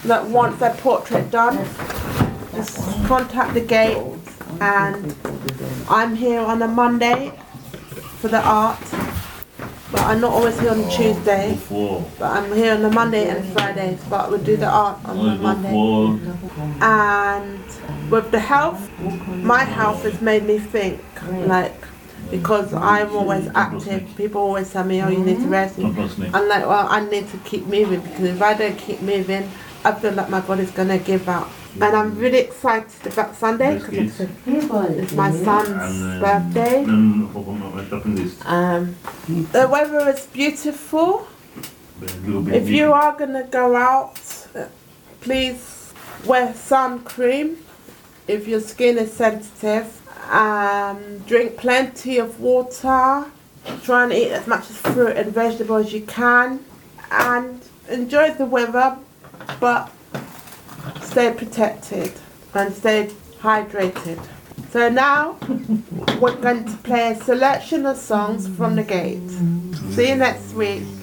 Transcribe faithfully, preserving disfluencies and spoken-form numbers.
that wants their portrait done, just contact the gate, and I'm here on a Monday for the art, but I'm not always here on a Tuesday, but I'm here on a Monday and Fridays, but we do the art on a Monday. And with the health, my health has made me think, like, because I'm always active, people always tell me, oh, you need to rest. I'm like, well, I need to keep moving, because if I don't keep moving, I feel like my body's going to give out. And I'm really excited about Sunday, because it's, it's my son's birthday. Um, the weather is beautiful. If you are going to go out, please wear sun cream if your skin is sensitive. Um, drink plenty of water, try and eat as much as fruit and vegetables as you can, and enjoy the weather, but stay protected and stay hydrated. So now we're going to play a selection of songs from the gate. See you next week.